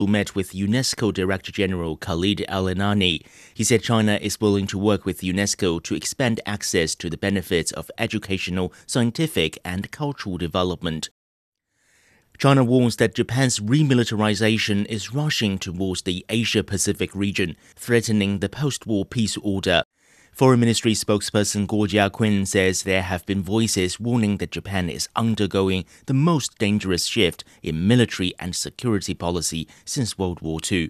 who met with UNESCO Director General Khalid Al-Enani. He said China is willing to work with UNESCO to expand access to the benefits of educational, scientific, and cultural development. China warns that Japan's remilitarization is rushing towards the Asia-Pacific region, threatening the post-war peace order. Foreign Ministry spokesperson Guo Jiakun says there have been voices warning that Japan is undergoing the most dangerous shift in military and security policy since World War II.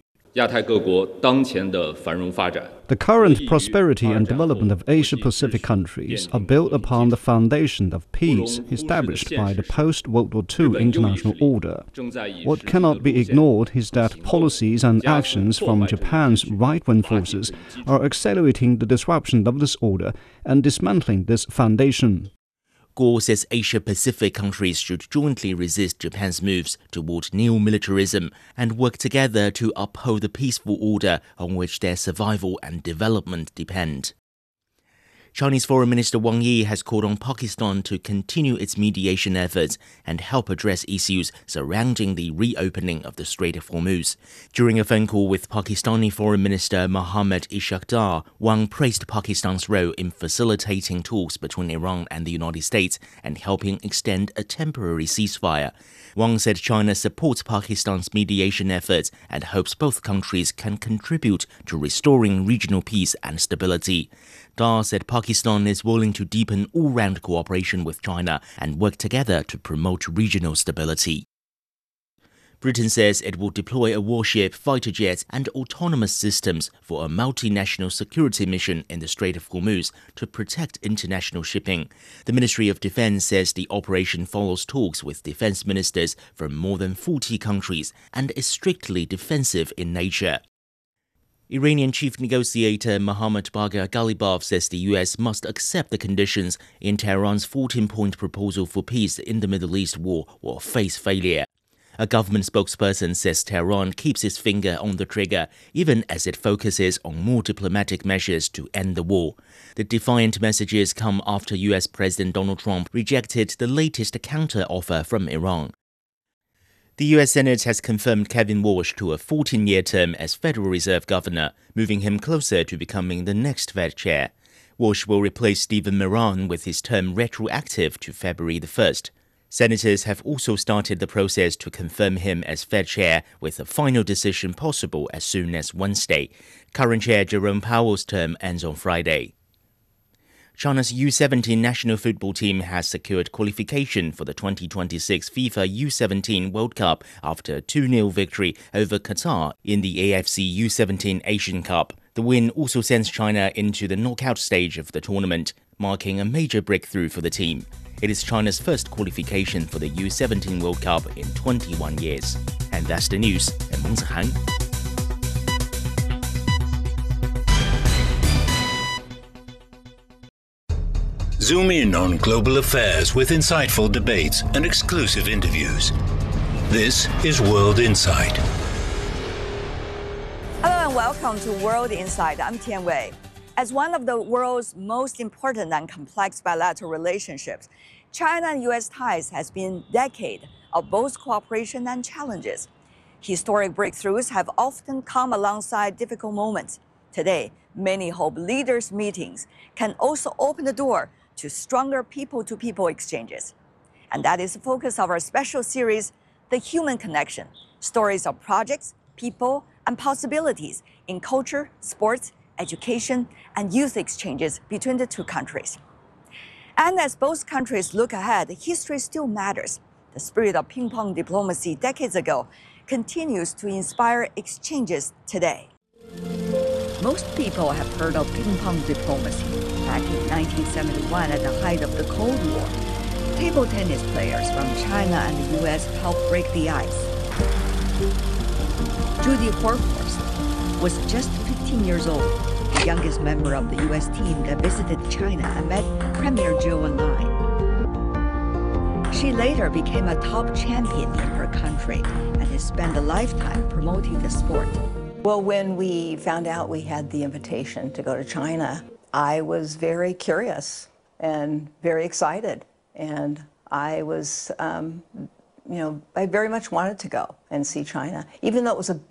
The current prosperity and development of Asia-Pacific countries are built upon the foundation of peace established by the post-World War II international order. What cannot be ignored is that policies and actions from Japan's right-wing forces are accelerating the disruption of this order and dismantling this foundation. Guo says Asia-Pacific countries should jointly resist Japan's moves toward neo-militarism and work together to uphold the peaceful order on which their survival and development depend. Chinese Foreign Minister Wang Yi has called on Pakistan to continue its mediation efforts and help address issues surrounding the reopening of the Strait of Hormuz. During a phone call with Pakistani Foreign Minister Mohammad Ishaq Dar, Wang praised Pakistan's role in facilitating talks between Iran and the United States and helping extend a temporary ceasefire. Wang said China supports Pakistan's mediation efforts and hopes both countries can contribute to restoring regional peace and stability. Dar said Pakistan is willing to deepen all-round cooperation with China and work together to promote regional stability. Britain says it will deploy a warship, fighter jets, and autonomous systems for a multinational security mission in the Strait of Hormuz to protect international shipping. The Ministry of Defense says the operation follows talks with defense ministers from more than 40 countries and is strictly defensive in nature. Iranian chief negotiator Mohammad Bagher Ghalibaf says the U.S. must accept the conditions in Tehran's 14-point proposal for peace in the Middle East war or face failure. A government spokesperson says Tehran keeps its finger on the trigger even as it focuses on more diplomatic measures to end the war. The defiant messages come after U.S. President Donald Trump rejected the latest counter-offer from Iran. The U.S. Senate has confirmed Kevin Walsh to a 14-year term as Federal Reserve Governor, moving him closer to becoming the next Fed chair. Walsh will replace Stephen Moran with his term retroactive to February the 1st. Senators have also started the process to confirm him as Fed chair, with a final decision possible as soon as Wednesday. Current chair Jerome Powell's term ends on Friday. China's U-17 national football team has secured qualification for the 2026 FIFA U-17 World Cup after a 2-0 victory over Qatar in the AFC U-17 Asian Cup. The win also sends China into the knockout stage of the tournament, marking a major breakthrough for the team. It is China's first qualification for the U-17 World Cup in 21 years. And that's the news. I'm Meng Zihang. Zoom in on global affairs with insightful debates and exclusive interviews. This is World Insight. Hello and welcome to World Insight. I'm Tian Wei. As one of the world's most important and complex bilateral relationships, China and U.S. ties has been a decade of both cooperation and challenges. Historic breakthroughs have often come alongside difficult moments. Today, many hope leaders' meetings can also open the door to stronger people-to-people exchanges. And that is the focus of our special series, The Human Connection, stories of projects, people, and possibilities in culture, sports, education, and youth exchanges between the two countries. And as both countries look ahead, history still matters. The spirit of ping-pong diplomacy decades ago continues to inspire exchanges today. Most people have heard of ping-pong diplomacy. Back in 1971, at the height of the Cold War, table tennis players from China and the U.S. helped break the ice. Judy Horkhorst was just 15 years old, the youngest member of the U.S. team that visited China and met Premier Zhou Enlai. She later became a top champion in her country and has spent a lifetime promoting the sport. Well, when we found out we had the invitation to go to China, I was very curious and very excited. And I was I very much wanted to go and see China, even though it was a